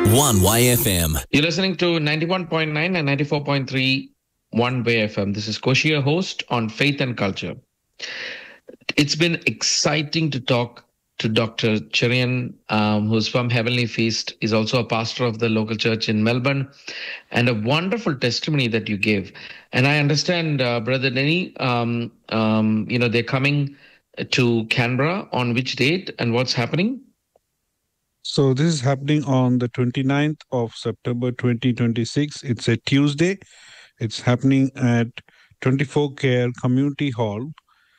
1YFM. You're listening to 91.9 and 94.3 One Way FM. This is Koshi, your host on Faith and Culture. It's been exciting to talk to Dr. Cherian, who's from Heavenly Feast. He's also a pastor of the local church in Melbourne, and a wonderful testimony that you gave. And I understand, Brother Denny, they're coming to Canberra on which date and what's happening? So this is happening on the 29th of September 2026. It's a Tuesday. It's happening at 24 Care Community Hall,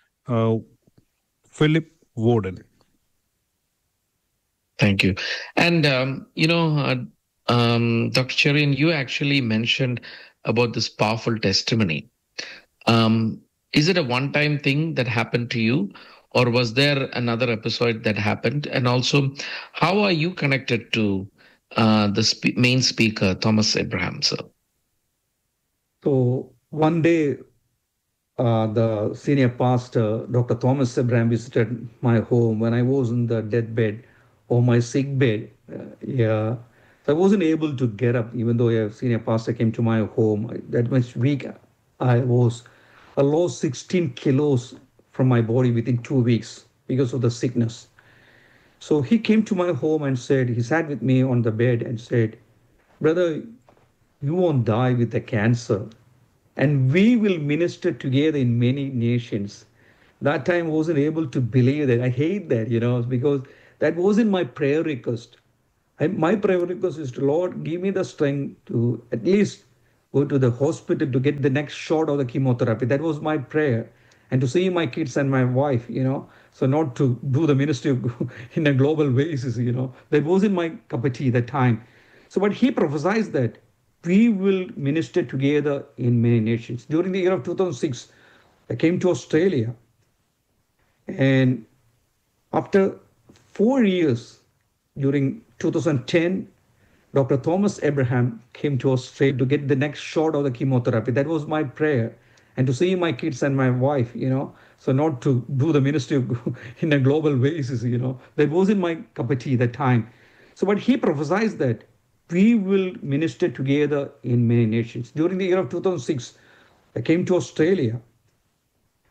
Philip Warden. Thank you. And, Dr. Cherian, you actually mentioned about this powerful testimony. Is it a one-time thing that happened to you? Or was there another episode that happened? And also, how are you connected to the main speaker, Thomas Abraham, sir? So one day, the senior pastor, Dr. Thomas Abraham, visited my home when I was in the deathbed or my sick bed. So I wasn't able to get up, even though a senior pastor came to my home. That much weak I lost 16 kilos from my body within 2 weeks because of the sickness. So he came to my home and he sat with me on the bed and said, "Brother, you won't die with the cancer, and we will minister together in many nations." That time I wasn't able to believe that. I hate that, because that wasn't my prayer request. My prayer request is to Lord, give me the strength to at least go to the hospital to get the next shot of the chemotherapy. That was my prayer. And to see my kids and my wife, so not to do the ministry in a global basis, that wasn't my cup of tea that time. So, but he prophesied that we will minister together in many nations. During the year of 2006, I came to Australia. And after 4 years, during 2010, Dr. Thomas Abraham came to Australia to get the next shot of the chemotherapy. That was my prayer. And to see my kids and my wife, so not to do the ministry in a global basis, that wasn't my cup of tea that time. So, but he prophesied that we will minister together in many nations. During the year of 2006, I came to Australia.